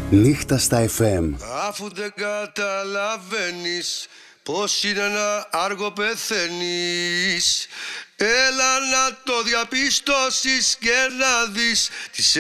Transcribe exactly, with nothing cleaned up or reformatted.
Νύχτα στα εφ εμ. Αφού δεν καταλαβαίνεις πως είναι ένα άργο πεθαίνεις, έλα να το διαπιστώσεις και να δεις τις